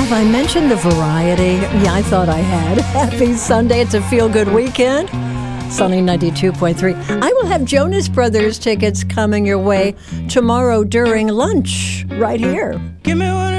Have I mentioned the variety? Yeah, I thought I had. Happy Sunday. It's a feel-good weekend. Sunny 92.3. I will have Jonas Brothers tickets coming your way tomorrow during lunch right here. Give me one